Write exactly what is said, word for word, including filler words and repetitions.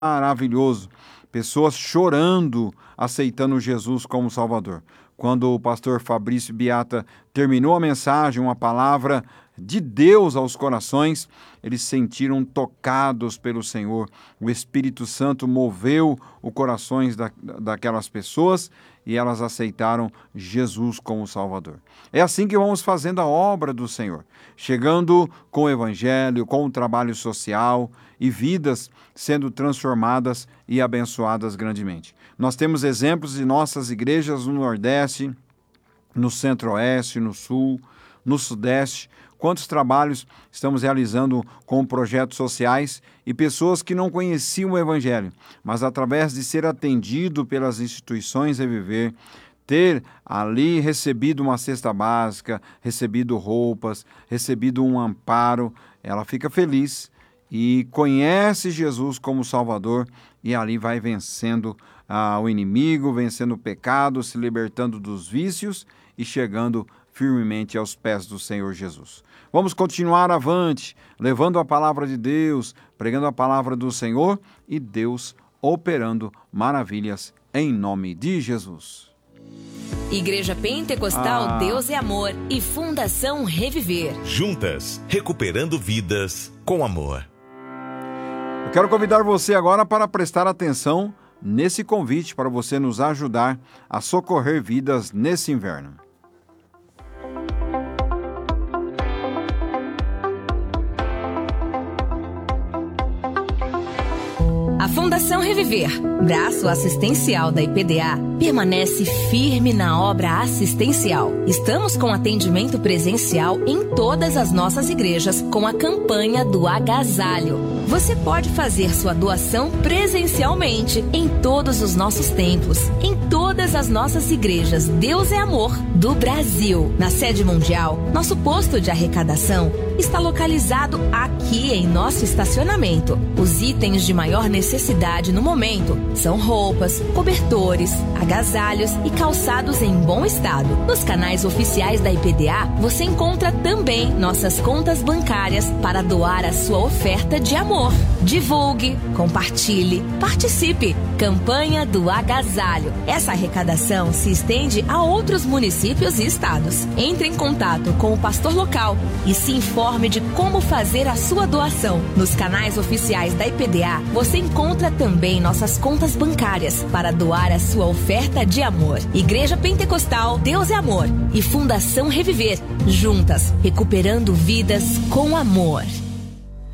maravilhoso. Pessoas chorando, aceitando Jesus como Salvador. Quando o pastor Fabrício Beata terminou a mensagem, uma palavra de Deus aos corações, eles se sentiram tocados pelo Senhor. O Espírito Santo moveu os corações da, daquelas pessoas e elas aceitaram Jesus como Salvador. É assim que vamos fazendo a obra do Senhor, chegando com o Evangelho, com o trabalho social e vidas sendo transformadas e abençoadas grandemente. Nós temos exemplos de nossas igrejas no Nordeste, no Centro-Oeste, no Sul, no Sudeste. Quantos trabalhos estamos realizando com projetos sociais e pessoas que não conheciam o Evangelho, mas através de ser atendido pelas instituições Reviver, ter ali recebido uma cesta básica, recebido roupas, recebido um amparo, ela fica feliz e conhece Jesus como Salvador e ali vai vencendo ah, o inimigo, vencendo o pecado, se libertando dos vícios e chegando firmemente aos pés do Senhor Jesus. Vamos continuar avante, levando a palavra de Deus, pregando a palavra do Senhor e Deus operando maravilhas em nome de Jesus. Igreja Pentecostal Ah. Deus é Amor e Fundação Reviver. Juntas, recuperando vidas com amor. Eu quero convidar você agora para prestar atenção nesse convite para você nos ajudar a socorrer vidas nesse inverno. A Fundação Reviver, braço assistencial da I P D A, permanece firme na obra assistencial. Estamos com atendimento presencial em todas as nossas igrejas com a campanha do agasalho. Você pode fazer sua doação presencialmente em todos os nossos templos, em todas as nossas igrejas Deus é Amor do Brasil. Na sede mundial, nosso posto de arrecadação está localizado aqui em nosso estacionamento. Os itens de maior necessidade no momento são roupas, cobertores, agasalhos e calçados em bom estado. Nos canais oficiais da I P D A, você encontra também nossas contas bancárias para doar a sua oferta de amor. Divulgue, compartilhe, participe. Campanha do Agasalho. Essa arrecadação se estende a outros municípios e estados. Entre em contato com o pastor local e se informe de como fazer a sua doação. Nos canais oficiais da I P D A, você encontra também nossas contas bancárias para doar a sua oferta de amor. Igreja Pentecostal Deus é Amor e Fundação Reviver. Juntas, recuperando vidas com amor.